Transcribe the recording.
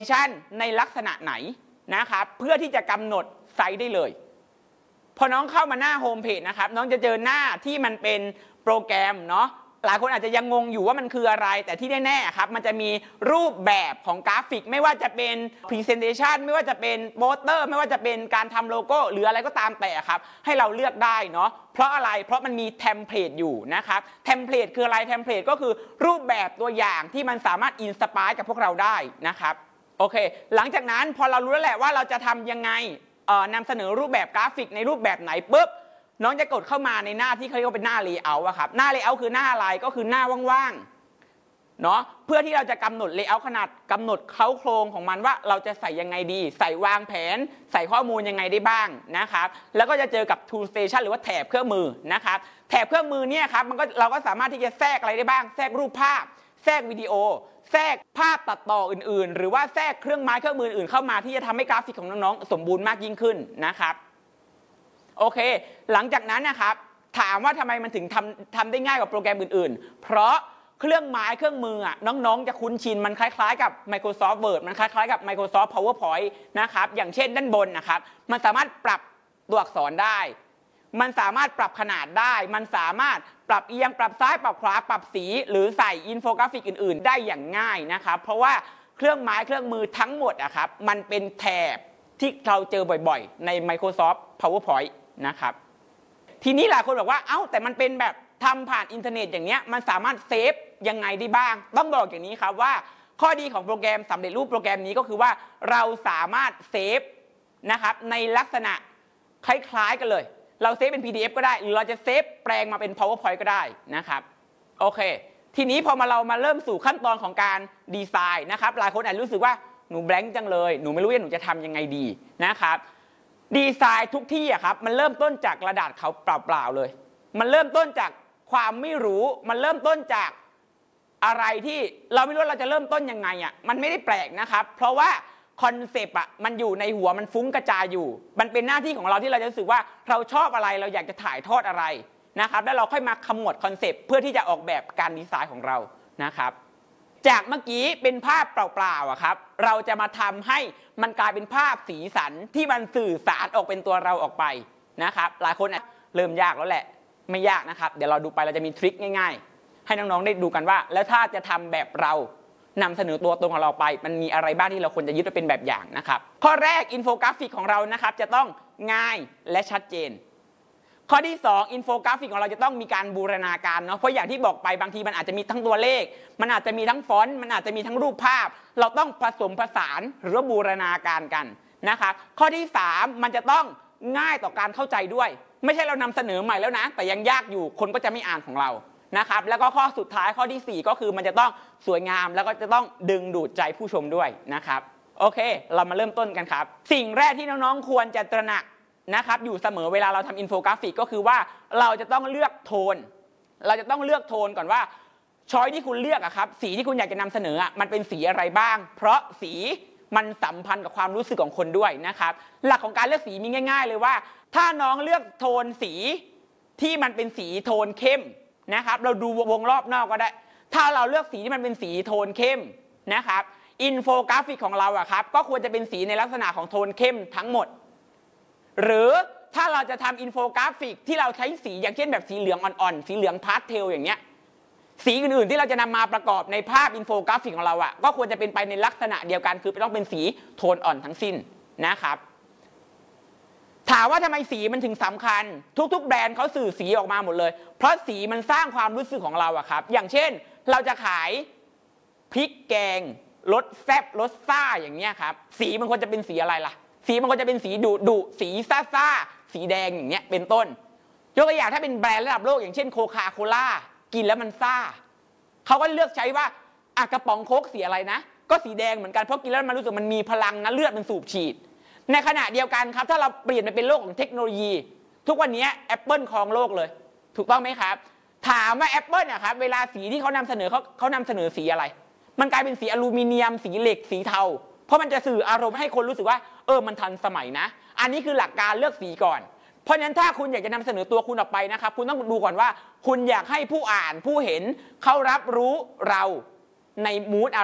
ชันในลักษณะไหนนะครับเพื่อที่จะกำหนดไซส์ได้เลยพอน้องเข้ามาหน้าโฮมเพจนะครับน้องจะเจอหน้าที่มันเป็นโปรแกรมเนาะหลายคนอาจจะยังงงอยู่ว่ามันคืออะไรแต่ที่แน่ๆครับมันจะมีรูปแบบของกราฟิกไม่ว่าจะเป็น Presentation ไม่ว่าจะเป็นโปสเตอร์ไม่ว่าจะเป็นการทำโลโก้หรืออะไรก็ตามแต่ครับให้เราเลือกได้เนาะเพราะอะไรเพราะมันมีเทมเพลตอยู่นะครับเทมเพลตคืออะไรเทมเพลตก็คือรูปแบบตัวอย่างที่มันสามารถอินสปายกับพวกเราได้นะครับโอเคหลังจากนั้นพอเรารู้แล้วแหละว่าเราจะทำยังไงนำเสนอรูปแบบกราฟิกในรูปแบบไหนปุ๊บน้องจะกดเข้ามาในหน้าที่เขาเรียกว่าเป็นหน้า layout อะครับหน้า layout คือหน้าอะไรก็คือหน้าว่างๆเนาะเพื่อที่เราจะกำหนด layout ขนาดกำหนดโครงของมันว่าเราจะใส่ยังไงดีใส่วางแผนใส่ข้อมูลยังไงได้บ้างนะครับแล้วก็จะเจอกับ tool station หรือว่าแถบเครื่องมือนะครับแถบเครื่องมือเนี่ยครับเราก็สามารถที่จะแทรกอะไรได้บ้างแทรกรูปภาพแทรกวิดีโอแทรกภาพตัดต่ออื่นๆหรือว่าแทรกเครื่องไม้เครื่องมืออื่นเข้ามาที่จะทำให้กราฟิกของน้องๆสมบูรณ์มากยิ่งขึ้นนะครับโอเคหลังจากนั้นนะครับถามว่าทำไมมันถึงทำได้ง่ายกว่าโปรแกรมอื่นๆเพราะเครื่องไม้เครื่องมือน้องๆจะคุ้นชินมันคล้ายๆกับ Microsoft Word มันคล้ายๆกับ Microsoft PowerPoint นะครับอย่างเช่นด้านบนนะครับมันสามารถปรับตัวอักษรได้มันสามารถปรับขนาดได้มันสามารถปรับเอียงปรับซ้ายปรับขวาปรับสีหรือใส่อินโฟกราฟิกอื่นๆได้อย่างง่ายนะครับเพราะว่าเครื่องไม้เครื่องมือทั้งหมดครับมันเป็นแถบที่เราเจอบ่อยๆใน Microsoft PowerPoint นะครับทีนี้หลายคนบอกว่าเอ้าแต่มันเป็นแบบทำผ่านอินเทอร์เน็ตอย่างเนี้ยมันสามารถเซฟยังไงได้บ้างต้องบอกอย่างนี้ครับว่าข้อดีของโปรแกรมสำเร็จรูปโปรแกรมนี้ก็คือว่าเราสามารถเซฟนะครับในลักษณะคล้ายๆกันเลยเราเซฟเป็น PDF ก็ได้หรือเราจะเซฟแปลงมาเป็น PowerPoint ก็ได้นะครับโอเคทีนี้พอเรามาเริ่มสู่ขั้นตอนของการดีไซน์นะครับหลายคนอาจรู้สึกว่าหนูแบงค์จังเลยหนูไม่รู้ว่าหนูจะทำยังไงดีนะครับดีไซน์ทุกที่ครับมันเริ่มต้นจากกระดาษขาวเปล่าๆเลยมันเริ่มต้นจากความไม่รู้มันเริ่มต้นจากอะไรที่เราไม่รู้เราจะเริ่มต้นยังไงมันไม่ได้แปลกนะครับเพราะว่าคอนเซปต์มันอยู่ในหัวมันฟุ้งกระจายอยู่มันเป็นหน้าที่ของเราที่เราจะรู้สึกว่าเราชอบอะไรเราอยากจะถ่ายทอดอะไรนะครับแล้วเราค่อยมาขมวดคอนเซปต์เพื่อที่จะออกแบบการดีไซน์ของเรานะครับจากเมื่อกี้เป็นภาพเปล่าๆครับเราจะมาทำให้มันกลายเป็นภาพสีสันที่มันสื่อสารออกเป็นตัวเราออกไปนะครับหลายคนเริ่มยากแล้วแหละไม่ยากนะครับเดี๋ยวเราดูไปเราจะมีทริคง่ายๆให้น้องๆได้ดูกันว่าแล้วถ้าจะทำแบบเรานำเสนอตัวตนของเราไปมันมีอะไรบ้างที่เราควรจะยึดไว้เป็นแบบอย่างนะครับข้อแรกอินโฟกราฟิกของเรานะครับจะต้องง่ายและชัดเจนข้อที่2อินโฟกราฟิกของเราจะต้องมีการบูรณาการเนาะเพราะอย่างที่บอกไปบางทีมันอาจจะมีทั้งตัวเลขมันอาจจะมีทั้งฟอนต์มันอาจจะมีทั้งรูปภาพเราต้องผสมผสานหรือบูรณาการกันนะครับข้อที่3มันจะต้องง่ายต่อการเข้าใจด้วยไม่ใช่เรานำเสนอใหม่แล้วนะแต่ยังยากอยู่คนก็จะไม่อ่านของเรานะครับแล้วก็ข้อสุดท้ายข้อที่4ก็คือมันจะต้องสวยงามแล้วก็จะต้องดึงดูดใจผู้ชมด้วยนะครับโอเคเรามาเริ่มต้นกันครับสิ่งแรกที่น้องๆควรจะตระหนักนะครับอยู่เสมอเวลาเราทำอินโฟกราฟิกก็คือว่าเราจะต้องเลือกโทนเราจะต้องเลือกโทนก่อนว่าช้อยที่คุณเลือกครับสีที่คุณอยากจะนำเสนอมันเป็นสีอะไรบ้างเพราะสีมันสัมพันธ์กับความรู้สึกของคนด้วยนะครับหลักของการเลือกสีมีง่ายๆเลยว่าถ้าน้องเลือกโทนสีที่มันเป็นสีโทนเข้มนะครับเราดูวงรอบนอกก็ได้ถ้าเราเลือกสีที่มันเป็นสีโทนเข้มนะครับอินโฟกราฟิกของเราครับก็ควรจะเป็นสีในลักษณะของโทนเข้มทั้งหมดหรือถ้าเราจะทำอินโฟกราฟิกที่เราใช้สีอย่างเช่นแบบสีเหลืองอ่อนๆสีเหลืองพาสเทลอย่างเงี้ยสีอื่นๆที่เราจะนำมาประกอบในภาพอินโฟกราฟิกของเราก็ควรจะเป็นไปในลักษณะเดียวกันคือต้องเป็นสีโทนอ่อนทั้งสิ้นนะครับถามว่าทำไมสีมันถึงสำคัญทุกๆแบรนด์เขาสื่อสีออกมาหมดเลยเพราะสีมันสร้างความรู้สึกของเราครับอย่างเช่นเราจะขายพริกแกงรสแซ่บรสซ่าอย่างเงี้ยครับสีมันควรจะเป็นสีอะไรล่ะสีมันควรจะเป็นสีดุสีซ่าสีแดงอย่างเงี้ยเป็นต้นยกตัวอย่างถ้าเป็นแบรนด์ระดับโลกอย่างเช่นโคคาโคล่ากินแล้วมันซ่าเขาก็เลือกใช้ว่ากระป๋องโค้กสีอะไรนะก็สีแดงเหมือนกันเพราะกินแล้วมันรู้สึกมันมีพลังนะเลือดมันสูบฉีดในขณะเดียวกันครับถ้าเราเปลี่ยนไปเป็นโลกของเทคโนโลยีทุกวันนี้ Apple ครองโลกเลยถูกต้องไหมครับถามว่า Apple ครับเวลาสีที่เขานำเสนอเขานำเสนอสีอะไรมันกลายเป็นสีอลูมิเนียมสีเหล็กสีเทาเพราะมันจะสื่ออารมณ์ให้คนรู้สึกว่ามันทันสมัยนะอันนี้คือหลักการเลือกสีก่อนเพราะฉะนั้นถ้าคุณอยากจะนำเสนอตัวคุณออกไปนะครับคุณต้องดูก่อนว่าคุณอยากให้ผู้อ่านผู้เห็นเขารับรู้เราในมูด